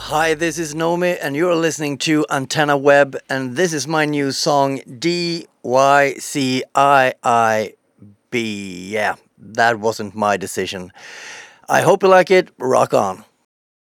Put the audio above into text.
Hi, this is Nomi, and you're listening to Antenna Web, and this is my new song DYCIIB. Yeah, that wasn't my decision. I hope you like it. Rock on.